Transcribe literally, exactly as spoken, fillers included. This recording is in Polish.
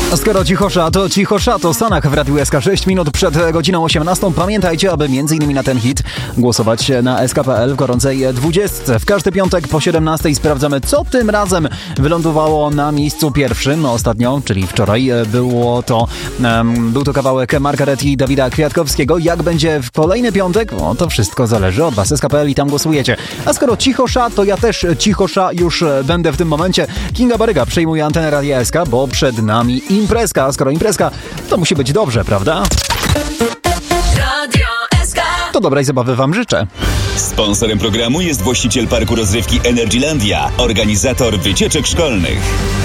Skoro cichosza, to cichosza, to Sanach w Radiu S K sześć minut przed godziną osiemnastą. Pamiętajcie, aby między innymi na ten hit głosować na S K kropka P L w gorącej dwudziestce. W każdy piątek po siedemnastej sprawdzamy, co tym razem wylądowało na miejscu pierwszym. Ostatnio, czyli wczoraj, było to, um, był to kawałek Margaret i Dawida Kwiatkowskiego. Jak będzie w kolejny piątek? O, to wszystko zależy od was. S K kropka P L i tam głosujecie. A skoro cichosza, to ja też cichosza już będę w tym momencie. Kinga Baryga przejmuje antenę Radia S K, bo przed nami imprezka. A skoro imprezka, to musi być dobrze, prawda? Radio S K. To dobrej zabawy wam życzę. Sponsorem programu jest właściciel parku rozrywki Energylandia, organizator wycieczek szkolnych.